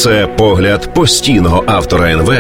Це погляд постійного автора НВ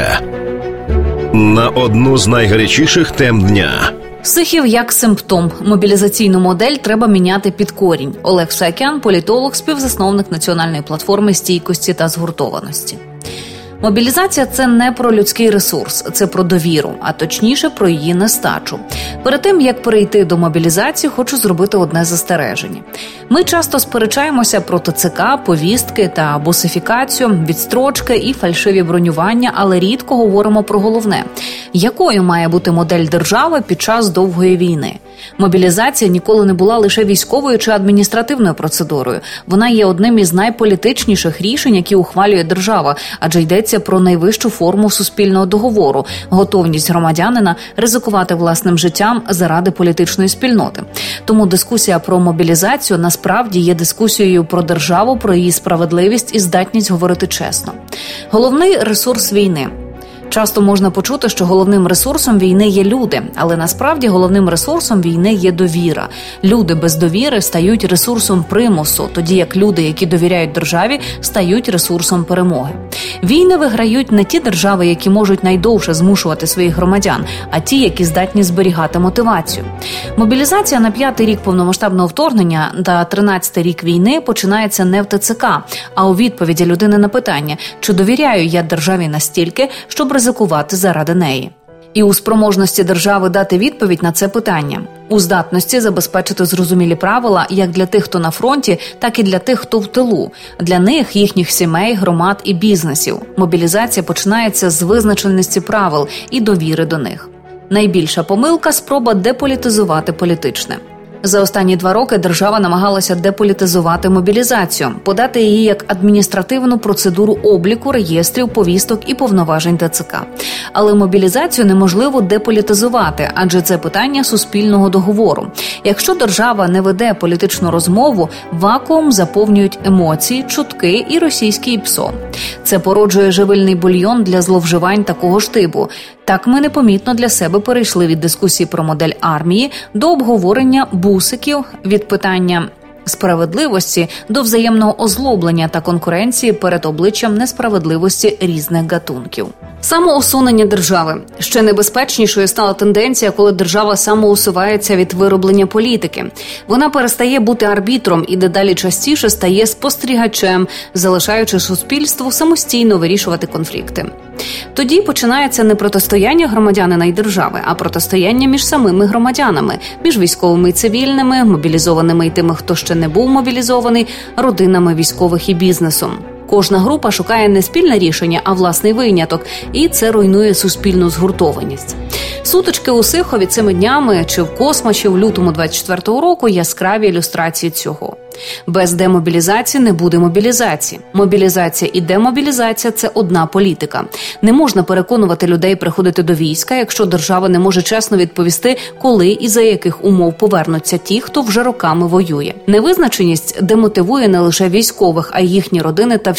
на одну з найгарячіших тем дня. Психів як симптом. Мобілізаційну модель треба міняти під корінь. Олег Саакян, політолог, співзасновник національної платформи стійкості та згуртованості. Мобілізація – це не про людський ресурс, це про довіру, а точніше про її нестачу. Перед тим, як перейти до мобілізації, хочу зробити одне застереження. Ми часто сперечаємося про ТЦК, повістки та бусифікацію, відстрочки і фальшиві бронювання, але рідко говоримо про головне. Якою має бути модель держави під час довгої війни? Мобілізація ніколи не була лише військовою чи адміністративною процедурою. Вона є одним із найполітичніших рішень, які ухвалює держава, адже йдеться про найвищу форму суспільного договору – готовність громадянина ризикувати власним життям заради політичної спільноти. Тому дискусія про мобілізацію насправді є дискусією про державу, про її справедливість і здатність говорити чесно. Головний ресурс війни. Часто можна почути, що головним ресурсом війни є люди, але насправді головним ресурсом війни є довіра. Люди без довіри стають ресурсом примусу, тоді як люди, які довіряють державі, стають ресурсом перемоги. Війни виграють не ті держави, які можуть найдовше змушувати своїх громадян, а ті, які здатні зберігати мотивацію. Мобілізація на 5-й рік повномасштабного вторгнення та 13-й рік війни починається не в ТЦК, а у відповіді людини на питання, чи довіряю я державі настільки, щоб ризикувати заради неї. І у спроможності держави дати відповідь на це питання. У здатності забезпечити зрозумілі правила як для тих, хто на фронті, так і для тих, хто в тилу. Для них, їхніх сімей, громад і бізнесів. Мобілізація починається з визначеності правил і довіри до них. Найбільша помилка – спроба деполітизувати політичне. За останні 2 роки держава намагалася деполітизувати мобілізацію, подати її як адміністративну процедуру обліку, реєстрів, повісток і повноважень ТЦК. Але мобілізацію неможливо деполітизувати, адже це питання суспільного договору. Якщо держава не веде політичну розмову, вакуум заповнюють емоції, чутки і російський ПСО. Це породжує живильний бульйон для зловживань такого ж типу. Так ми непомітно для себе перейшли від дискусії про модель армії до обговорення бусиків, від питання справедливості до взаємного озлоблення та конкуренції перед обличчям несправедливості різних гатунків. Самоусунення держави. Ще небезпечнішою стала тенденція, коли держава самоусувається від вироблення політики. Вона перестає бути арбітром і дедалі частіше стає спостерігачем, залишаючи суспільству самостійно вирішувати конфлікти. Тоді починається не протистояння громадянина і держави, а протистояння між самими громадянами, між військовими і цивільними, мобілізованими і тими, хто ще не був мобілізований, родинами військових і бізнесом. Кожна група шукає не спільне рішення, а власний виняток, і це руйнує суспільну згуртованість. Сутички у Сихові цими днями чи в Космачі в лютому 24-го року – яскраві ілюстрації цього. Без демобілізації не буде мобілізації. Мобілізація і демобілізація – це одна політика. Не можна переконувати людей приходити до війська, якщо держава не може чесно відповісти, коли і за яких умов повернуться ті, хто вже роками воює. Невизначеність демотивує не лише військових, а й їхні родини та